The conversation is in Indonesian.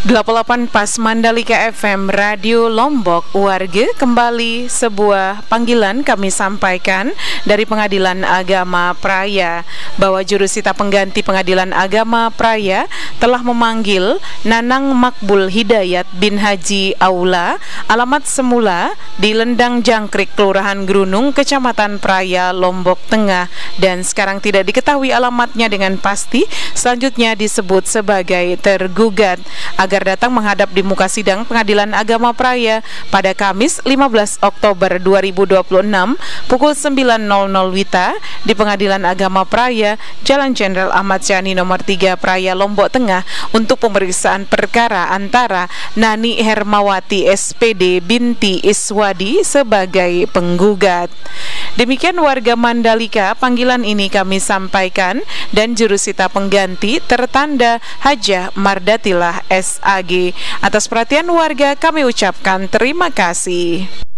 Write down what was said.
88 Pas Mandalika FM Radio Lombok warga kembali sebuah panggilan kami sampaikan dari Pengadilan Agama Praia bahwa jurusita pengganti Pengadilan Agama Praia telah memanggil Nanang Makbul Hidayat bin Haji Aula, alamat semula di Lendang Jangkrik, Kelurahan Grunung, Kecamatan Praia, Lombok Tengah, dan sekarang tidak diketahui alamatnya dengan pasti, selanjutnya disebut sebagai tergugat, agar datang menghadap di muka sidang Pengadilan Agama Praia pada Kamis 15 Oktober 2026 pukul 9.00 WITA di Pengadilan Agama Praia, Jalan Jenderal Ahmad Yani nomor 3 Praia, Lombok Tengah untuk pemeriksaan perkara antara Nani Hermawati SPD binti Iswadi sebagai penggugat. Demikian warga Mandalika, panggilan ini kami sampaikan dan jurusita pengganti tertanda Hajah Mardatilah SAG. Atas perhatian warga kami ucapkan terima kasih.